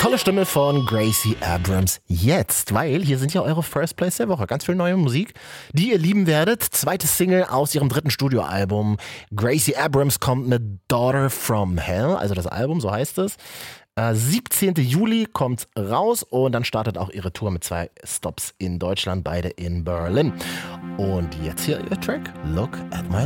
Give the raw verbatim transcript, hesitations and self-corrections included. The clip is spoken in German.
Tolle Stimme von Gracie Abrams jetzt, weil hier sind ja eure First Plays der Woche. Ganz viel neue Musik, die ihr lieben werdet. Zweite Single aus ihrem dritten Studioalbum. Gracie Abrams kommt mit Daughter from Hell, also das Album, so heißt es. Äh, siebzehnten Juli kommt raus und dann startet auch ihre Tour mit zwei Stops in Deutschland, beide in Berlin. Und jetzt hier ihr Track, Look at My